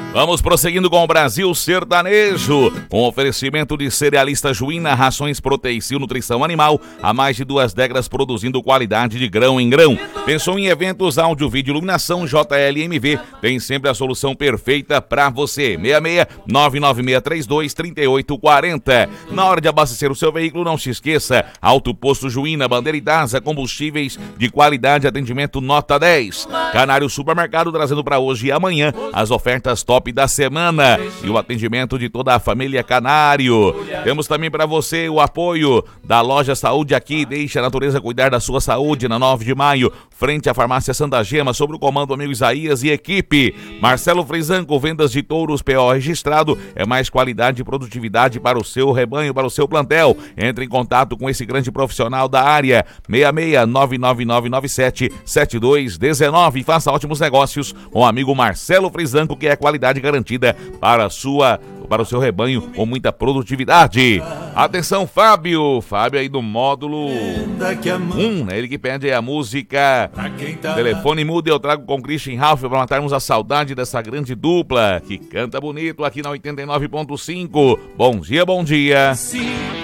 Vamos prosseguindo com o Brasil Sertanejo, com oferecimento de Cerealista Juína, rações Proteicil Nutrição Animal, há mais de 2 décadas produzindo qualidade de grão em grão. Pensou em eventos, áudio, vídeo, iluminação, JLMV, tem sempre a solução perfeita para você. 66-99632-3840. Na hora de abastecer o seu veículo, não se esqueça, Alto Posto Juína, Bandeira Idasa, combustíveis de qualidade, atendimento nota 10. Canário Supermercado trazendo para hoje e amanhã as ofertas top da semana e o atendimento de toda a família Canário. Temos também para você o apoio da Loja Saúde Aqui, deixa a natureza cuidar da sua saúde, na 9 de maio, frente à farmácia Santa Gema, sob o comando do amigo Isaías e equipe. Marcelo Frisanco, vendas de touros PO registrado, é mais qualidade e produtividade para o seu rebanho, para o seu plantel. Entre em contato com esse grande profissional da área, 66-99997-7219 e faça ótimos negócios com o amigo Marcelo Frisanco, que é qualidade garantida para o seu rebanho com muita produtividade. Atenção, Fábio aí do módulo 1, né? Ele que pede a música Telefone Muda, eu trago com Christian Ralph para matarmos a saudade dessa grande dupla que canta bonito aqui na 89.5. Bom dia, bom dia.